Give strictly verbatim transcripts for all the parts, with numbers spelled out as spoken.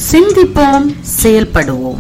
சிந்திப்போம், செயல்படுவோம்.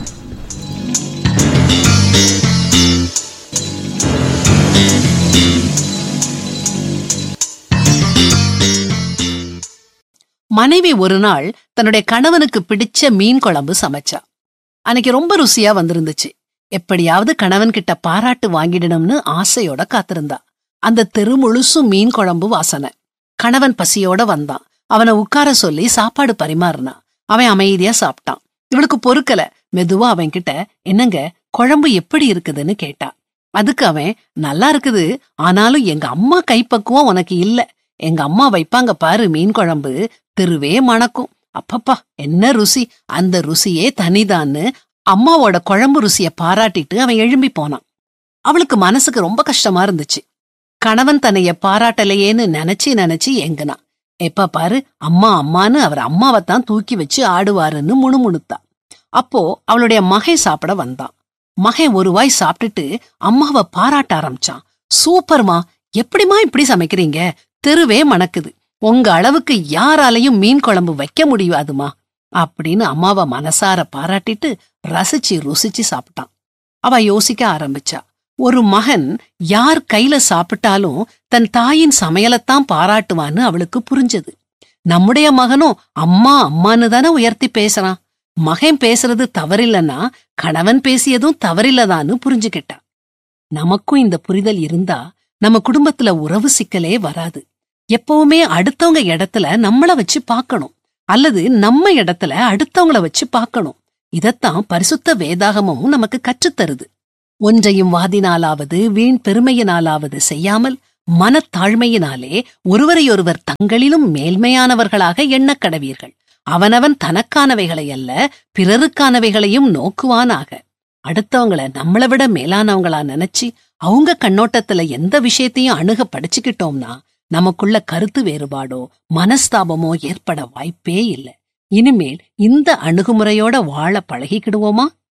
மனைவி ஒரு நாள் தன்னுடைய கணவனுக்கு பிடிச்ச மீன் குழம்பு சமைச்சா. அன்னைக்கு ரொம்ப ருசியா வந்திருந்துச்சு. எப்படியாவது கணவன் கிட்ட பாராட்டு வாங்கிடணும்னு ஆசையோட காத்திருந்தா. அந்த தெரு முழுசும் மீன் குழம்பு வாசனை. கணவன் பசியோட வந்தான். அவனை உட்கார சொல்லி சாப்பாடு பரிமாறினா. அவன் அமைதியா சாப்பிட்டான். இவளுக்கு பொறுக்கல. மெதுவா அவன் கிட்ட, என்னங்க குழம்பு எப்படி இருக்குதுன்னு கேட்டா. அதுக்கு அவன், நல்லா இருக்குது, ஆனாலும் எங்க அம்மா கைப்பக்குவம் உனக்கு இல்ல. எங்க அம்மா வைப்பாங்க பாரு மீன் குழம்பு, தெருவே மணக்கும். அப்பப்பா என்ன ருசி, அந்த ருசியே தனிதான்னு அம்மாவோட குழம்பு ருசிய பாராட்டிட்டு அவன் எழும்பி போனான். அவளுக்கு மனசுக்கு ரொம்ப கஷ்டமா இருந்துச்சு. கணவன் தன்னைய பாராட்டலையேன்னு நினைச்சு நினைச்சு ஏங்குனா. எப்ப பாரு அம்மா அம்மான்னு அவர் அம்மாவைத்தான் தூக்கி வச்சு ஆடுவாருன்னு முணுமுணுத்தா. அப்போ அவளுடைய மகன் சாப்பிட வந்தான். மகன் ஒரு வாய் சாப்பிட்டுட்டு அம்மாவை பாராட்ட ஆரம்பிச்சான். சூப்பர்மா, எப்படிமா இப்படி சமைக்கிறீங்க, தெருவே மணக்குது, உங்க அளவுக்கு யாராலையும் மீன் குழம்பு வைக்க முடியாதுமா அப்படின்னு அம்மாவை மனசார பாராட்டிட்டு ரசிச்சு ருசிச்சு சாப்பிட்டான். அவ யோசிக்க ஆரம்பிச்சா. ஒரு மகன் யார் கையில சாப்பிட்டாலும் தன் தாயின் சமையலத்தான் பாராட்டுவான்னு அவளுக்கு புரிஞ்சது. நம்முடைய மகனும் அம்மா அம்மான்னு தானே உயர்த்தி பேசுறான். மகன் பேசுறது தவறில்லன்னா கணவன் பேசியதும் தவறில்லதான்னு புரிஞ்சுக்கிட்டா. நமக்கும் இந்த புரிதல் இருந்தா நம்ம குடும்பத்துல உறவு சிக்கலே வராது. எப்பவுமே அடுத்தவங்க இடத்துல நம்மள வச்சு பார்க்கணும், அல்லது நம்ம இடத்துல அடுத்தவங்கள வச்சு பார்க்கணும். இதத்தான் பரிசுத்த வேதாகமும் நமக்கு கற்றுத்தருது. ஒன்றையும் வாதினாலாவது வீண் பெருமையினாலாவது செய்யாமல் மனத்தாழ்மையினாலே ஒருவரையொருவர் தங்களிலும் மேல்மையானவர்களாக எண்ணக் கடவீர்கள். அவனவன் தனக்கானவைகளை அல்ல பிறருக்கானவைகளையும் நோக்குவானாக. அடுத்தவங்கள நம்மளை விட மேலானவங்களா நினைச்சு அவங்க கண்ணோட்டத்துல எந்த விஷயத்தையும் அணுக படிச்சுக்கிட்டோம்னா நமக்குள்ள கருத்து வேறுபாடோ மனஸ்தாபமோ ஏற்பட வாய்ப்பே இல்லை. இனிமேல் இந்த அணுகுமுறையோட வாழ பழகிக்கிடுவோமா?